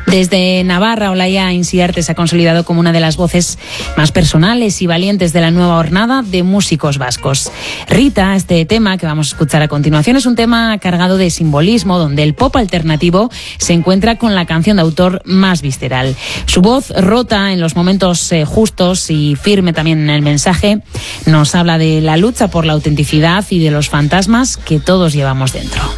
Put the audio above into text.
Desde Navarra, Olaya Insiarte se ha consolidado como una de las voces más personales y valientes de la nueva hornada de músicos vascos. Rita, este tema que vamos a escuchar a continuación, es un tema cargado de simbolismo, donde el pop alternativo se encuentra con la canción de autor más visceral. Su voz rota en los momentos justos y firme también en el mensaje, nos habla de la lucha por la autenticidad y de los fantasmas que todos llevamos dentro.